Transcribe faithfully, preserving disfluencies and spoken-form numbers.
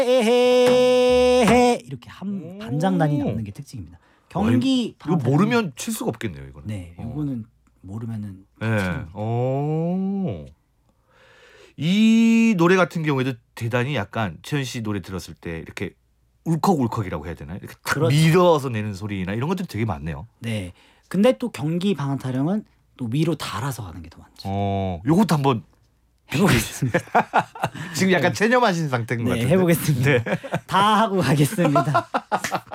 에헤헤 이렇게 한 반장단이 나오는 게 특징입니다. 경기 와, 이거 모르면 칠 수가 없겠네요, 이거는. 네, 어. 이거는 모르면은. 네. 어. 이 노래 같은 경우에도 대단히 약간 최현 씨 노래 들었을 때 이렇게 울컥울컥이라고 해야 되나요? 이렇게 탁 그렇죠. 밀어서 내는 소리나 이런 것들이 되게 많네요. 네. 근데 또 경기 방앗타령은 또 위로 달아서 하는 게 더 많죠. 어, 요것도 한번 해보겠습니다. 지금 약간 체념하신 상태인 것 네, 같은데. 해보겠습니다. 네. 다 하고 가겠습니다.